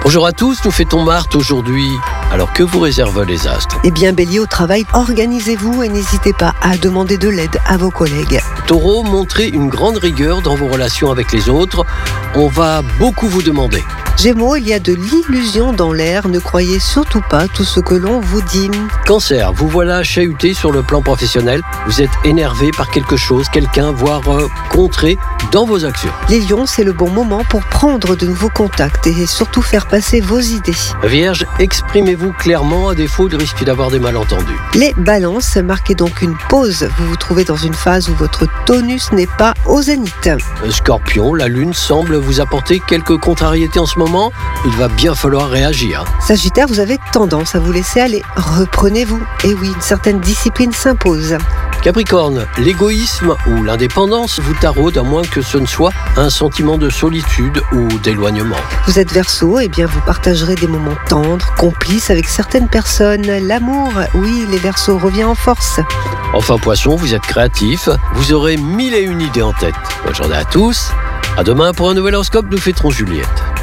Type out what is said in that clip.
Bonjour à tous, nous fêtons Marthe aujourd'hui. Alors que vous réservent les astres? Eh bien, Bélier, au travail, organisez-vous et n'hésitez pas à demander de l'aide à vos collègues. Taureau, montrez une grande rigueur dans vos relations avec les autres. On va beaucoup vous demander. Gémeaux, il y a de l'illusion dans l'air, ne croyez surtout pas tout ce que l'on vous dit. Cancer, vous voilà chahuté sur le plan professionnel. Vous êtes énervé par quelque chose, quelqu'un, voire contré dans vos actions. Les lions, c'est le bon moment pour prendre de nouveaux contacts et surtout faire passer vos idées. Vierge, exprimez-vous clairement, à défaut de risque d'avoir des malentendus. Les balances, marquez donc une pause. Vous vous trouvez dans une phase où votre tonus n'est pas au zénith. Scorpion, la lune semble vous apporter quelques contrariétés en ce moment. Il va bien falloir réagir. Sagittaire, vous avez tendance à vous laisser aller. Reprenez-vous. Et oui, une certaine discipline s'impose. Capricorne, l'égoïsme ou l'indépendance vous taraude, à moins que ce ne soit un sentiment de solitude ou d'éloignement. Vous êtes Verseau, eh bien vous partagerez des moments tendres, complices avec certaines personnes. L'amour, oui, les Verseaux, revient en force. Enfin Poisson, vous êtes créatif, vous aurez 1001 idées en tête. Bonne journée à tous, à demain pour un nouvel horoscope, nous fêterons Juliette.